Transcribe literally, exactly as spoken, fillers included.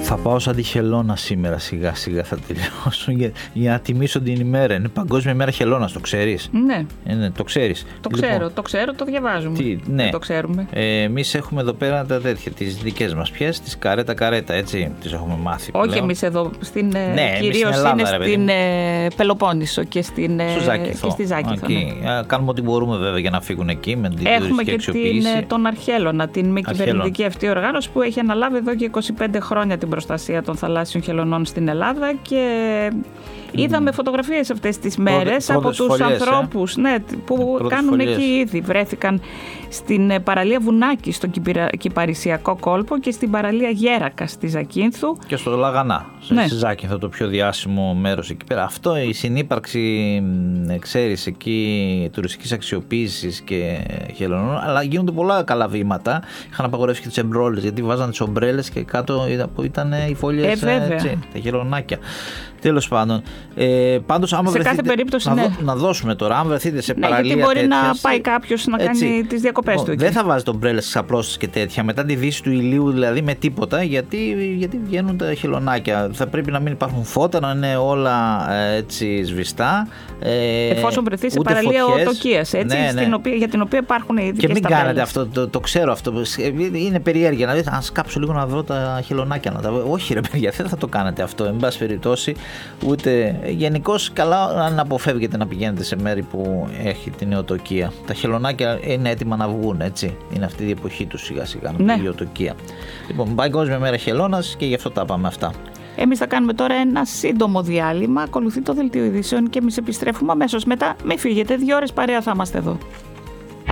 Θα πάω σαν τη χελώνα σήμερα, σιγά σιγά θα τελειώσω για, για να τιμήσω την ημέρα. Είναι Παγκόσμια ημέρα χελώνας, το ξέρεις? Ναι. Είναι, το ξέρεις. Το λοιπόν, ξέρω, το ξέρω, το διαβάζουμε. Τι, ναι. Δεν το ξέρουμε. Ε, εμείς έχουμε εδώ πέρα τα τέτοια, τις δικές μας πιέσεις, τις καρέτα καρέτα, έτσι, τις έχουμε μάθει. Όχι πλέον. εμείς εδώ, στην, ναι, κυρίως στην Ελλάδα, είναι ρε, στην ε, Πελοπόννησο και, στην, στο Ζάκηθο. και στη Ζάκηθο. Ναι. Κάνουμε ό,τι μπορούμε βέβαια για να φύγουν εκεί με την Έχουμε και αξιοποίηση. την, τον Αρχέλωνα, την μη κυβερνητική αυτή οργάνωση που έχει αναλάβει εδώ και είκοσι πέντε χρόνια την προστασία των θαλάσσιων χελωνών στην Ελλάδα και είδαμε mm. φωτογραφίες αυτές τις μέρες Πρώτε, από τους ανθρώπους ε? ναι, που κάνουν φωλιές. Εκεί ήδη. Βρέθηκαν στην παραλία Βουνάκη, στον Κυπαρισιακό κόλπο και στην παραλία Γέρακα στη Ζακίνθου. Και στο Λαγανά, ναι. στη Ζάκινθο, το πιο διάσημο μέρος εκεί πέρα. Αυτό, η συνύπαρξη, ξέρεις, εκεί τουριστικής αξιοποίησης και χελωνών, αλλά γίνονται πολλά καλά βήματα. Είχαν απαγορεύσει και τις εμπρόλες, γιατί βάζαν τις ομπρέλες και κάτω που ήταν οι φωλιές, ε, έτσι, τα χελωνάκια. Τέλος πάντων. Ε, πάντως, άμα σε βρεθείτε, κάθε περίπτωση, να, ναι. δω, να δώσουμε τώρα, αν βρεθείτε σε ναι, παραλία. Γιατί μπορεί τέτοιες, να πάει κάποιος να έτσι, κάνει τις διακοπές λοιπόν, του εκεί. Δεν θα βάζετε ομπρέλες, ξαπλώσεις και τέτοια μετά τη δύση του ηλίου, δηλαδή με τίποτα, γιατί, γιατί βγαίνουν τα χελωνάκια. Θα πρέπει να μην υπάρχουν φώτα, να είναι όλα έτσι σβηστά. Ε, Εφόσον βρεθεί σε παραλία οτοκίας, έτσι, ναι, ναι. Οποία, για την οποία υπάρχουν οι ειδικές και μην ταμπέλες. Κάνετε αυτό, το, το ξέρω αυτό. Είναι περιέργεια να δείτε, αν σκάψω λίγο να βρω τα χελωνάκια. Να τα... Όχι, ρε παιδιά, δεν θα το κάνετε αυτό. Εν πάση περιπτώσει, ούτε. Γενικώς, καλά να αποφεύγετε να πηγαίνετε σε μέρη που έχει την οτοκία. Τα χελωνάκια είναι έτοιμα να βγουν, έτσι. Είναι αυτή η εποχή του σιγά σιγά να βγει η οτοκία. Λοιπόν, Παγκόσμια μέρα χελώνας και γι' αυτό τα πάμε αυτά. Εμείς θα κάνουμε τώρα ένα σύντομο διάλειμμα. Ακολουθεί το δελτίο ειδήσεων και εμείς επιστρέφουμε αμέσως μετά. Μην φύγετε, δύο ώρες παρέα θα είμαστε εδώ.